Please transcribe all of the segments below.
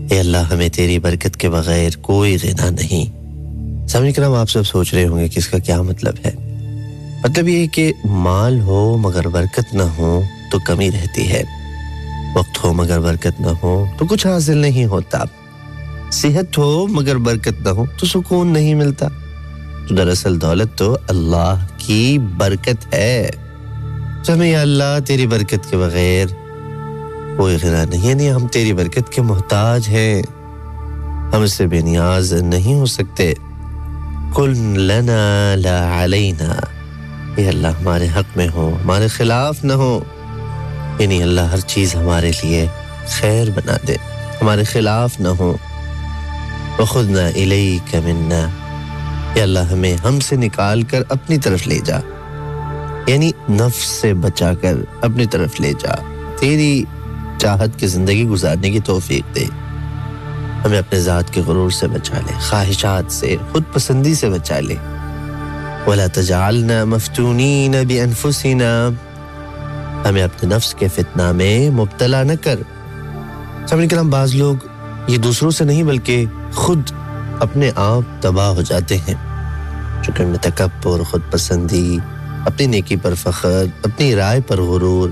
اے اللہ ہمیں تیری برکت کے بغیر کوئی غنا نہیں. سامعین کرام آپ سب سوچ رہے ہوں گے کہ اس کا کیا مطلب ہے. مطلب یہ کہ مال ہو مگر برکت نہ ہو تو کمی رہتی ہے، وقت ہو مگر برکت نہ ہو تو کچھ حاصل نہیں ہوتا، صحت ہو مگر برکت نہ ہو تو سکون نہیں ملتا. تو دراصل دولت تو اللہ کی برکت ہے. تو ہمیں یا اللہ تیری برکت کے بغیر کوئی غنا نہیں، یعنی ہم تیری برکت کے محتاج ہیں، ہم اس سے بے نیاز نہیں ہو سکتے. کن لنا لا علینا، اے اللہ ہمارے حق میں ہو، ہمارے خلاف نہ ہو. یعنی اللہ ہر چیز ہمارے لیے خیر بنا دے، ہمارے خلاف نہ ہو. وخذنا الیک منا، اے اللہ ہمیں ہم سے نکال کر اپنی طرف لے جا، یعنی نفس سے بچا کر اپنی طرف لے جا، تیری چاہت کی زندگی گزارنے کی توفیق دے. ہمیں اپنے ذات کے غرور سے بچا لے، خواہشات سے، خود پسندی سے بچا لے. وَلَا تَجْعَلْنَا مَفْتُونِينَ بِأَنفُسِنَا، ہمیں اپنے نفس کے فتنہ میں مبتلا نہ کر. سامعین کرام بعض لوگ یہ دوسروں سے نہیں بلکہ خود اپنے آپ تباہ ہو جاتے ہیں، چونکہ ان میں تکبر، خود پسندی، اپنی نیکی پر فخر، اپنی رائے پر غرور،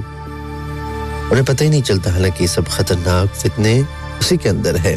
انہیں پتہ ہی نہیں چلتا حالانکہ یہ سب خطرناک فتنے اسی کے اندر ہے.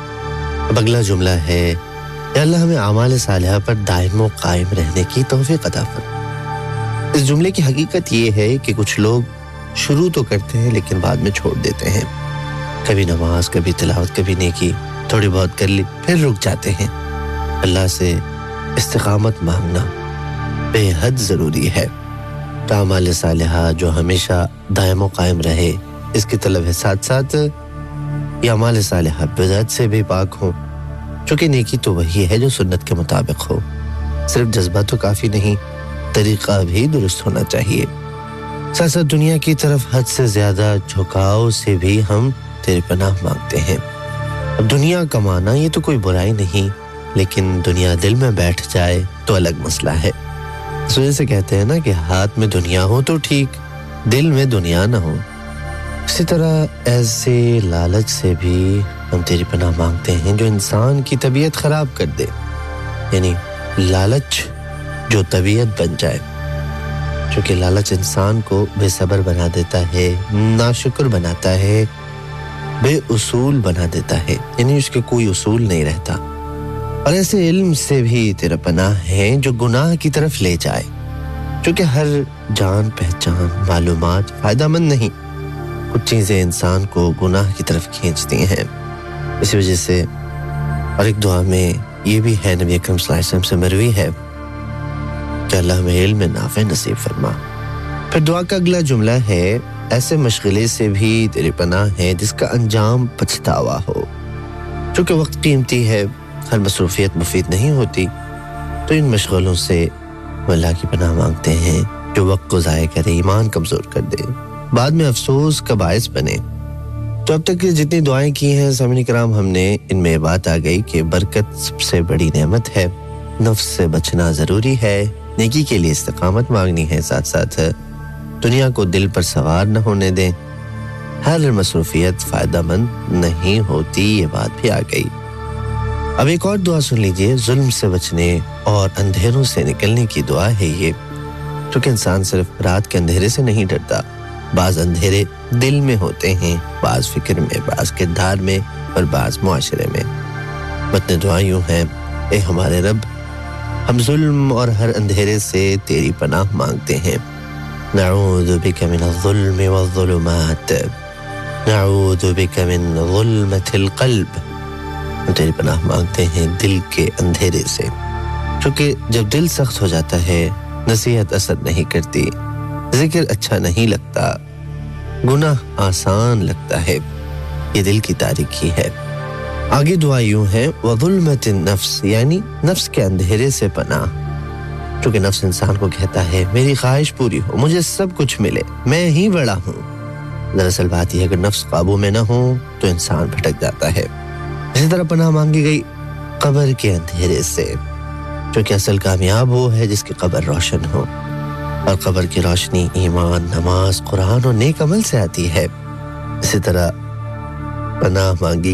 اب اگلا جملہ ہے، یا اللہ ہمیں اعمال صالحہ پر دائم و قائم رہنے کی توفیق عطا فرما. اس جملے کی حقیقت یہ ہے کہ کچھ لوگ شروع تو کرتے ہیں لیکن بعد میں چھوڑ دیتے ہیں. کبھی نماز، کبھی تلاوت، کبھی نیکی تھوڑی بہت کر لی پھر رک جاتے ہیں. اللہ سے استقامت مانگنا بے حد ضروری ہے. اعمال صالحہ جو ہمیشہ دائم و قائم رہے اس کی طلب ہے، ساتھ ساتھ یہ اعمال صالحہ بدعت سے بھی پاک ہوں، چونکہ نیکی تو وہی ہے جو سنت کے مطابق ہو. صرف جذبہ تو کافی نہیں، طریقہ بھی درست ہونا چاہیے. ساتھ ساتھ دنیا کی طرف حد سے زیادہ جھکاؤ سے بھی ہم تیری پناہ مانگتے ہیں. اب دنیا کمانا یہ تو کوئی برائی نہیں، لیکن دنیا دل میں بیٹھ جائے تو الگ مسئلہ ہے. اس وجہ سے کہتے ہیں نا کہ ہاتھ میں دنیا ہو تو ٹھیک، دل میں دنیا نہ ہو. اسی طرح ایسے لالچ سے بھی ہم تیری پناہ مانگتے ہیں جو انسان کی طبیعت خراب کر دے، یعنی لالچ جو طبیعت بن جائے، چونکہ لالچ انسان کو بے صبر بنا دیتا ہے، ناشکر بناتا ہے، بے اصول بنا دیتا ہے، یعنی اس کے کوئی اصول نہیں رہتا. اور ایسے علم سے بھی تیرا پناہ ہے جو گناہ کی طرف لے جائے، چونکہ ہر جان پہچان معلومات فائدہ مند نہیں، کچھ چیزیں انسان کو گناہ کی طرف کھینچتی ہیں. اسی وجہ سے اور ایک دعا میں یہ بھی ہے، نبی اکرم صلی اللہ علیہ وسلم سے مروی ہے کہ اللہ ہمیں علم نافع نصیب فرما. پھر دعا کا اگلا جملہ ہے، ایسے مشغلے سے بھی تیری پناہ ہے جس کا انجام پچھتاوا ہو. چونکہ وقت قیمتی ہے، ہر مصروفیت مفید نہیں ہوتی، تو ان مشغلوں سے اللہ کی پناہ مانگتے ہیں جو وقت کو ضائع کرے، ایمان کمزور کر دے، بعد میں افسوس کا باعث بنے. تو اب تک جتنی دعائیں کی ہیں سامعین کرام، ہم نے ان میں بات آ گئی کہ برکت سب سے بڑی نعمت ہے، نفس سے بچنا ضروری ہے، نیکی کے لیے استقامت مانگنی ہے، ساتھ ساتھ دنیا کو دل پر سوار نہ ہونے دیں، ہر مصروفیت فائدہ مند نہیں ہوتی، یہ بات بھی آ گئی. اب ایک اور دعا سن لیجئے، ظلم سے بچنے اور اندھیروں سے نکلنے کی دعا ہے یہ. کیونکہ انسان صرف رات کے اندھیرے سے نہیں ڈرتا، بعض اندھیرے دل میں ہوتے ہیں، بعض فکر میں، بعض کردار میں اور بعض معاشرے میں. متن دعا یوں ہے، اے ہمارے رب، ہم ظلم اور ہر اندھیرے سے تیری پناہ مانگتے ہیں. نعوذ بک من الظلم والظلمات، نعوذ بک من ظلمت القلب. ہم تیری پناہ مانگتے ہیں دل کے اندھیرے سے، کیونکہ جب دل سخت ہو جاتا ہے، نصیحت اثر نہیں کرتی، ذکر اچھا نہیں لگتا، گناہ آسان لگتا ہے. یہ دل کی تاریکی ہے. آگے دعا یوں ہے، وَظُلْمَةِ النَّفْسِ، یعنی نفس کے اندھیرے سے پناہ. کیونکہ نفس انسان کو کہتا ہے میری خواہش پوری ہو، مجھے سب کچھ ملے، میں ہی بڑا ہوں. دراصل بات یہ ہے کہ نفس قابو میں نہ ہو تو انسان بھٹک جاتا ہے. اسی طرح پناہ مانگی گئی قبر کے اندھیرے سے، کیونکہ اصل کامیاب وہ ہے جس کی قبر روشن ہو، اور قبر کی روشنی ایمان، نماز، قرآن اور نیک عمل سے آتی ہے. اسی طرح پناہ مانگی